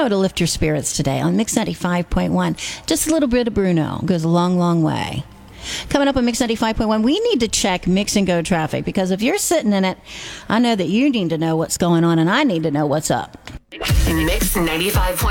show to lift your spirits today on Mix 95.1. Just a little bit of Bruno goes a long, long way. Coming up on Mix 95.1, we need to check Mix and Go traffic, because if you're sitting in it, I know that you need to know what's going on, and I need to know what's up. Mix 95.1.